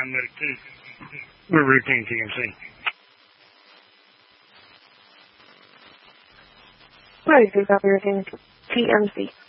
on mode 2. We're routine TMC. Right, you copy routine TMC.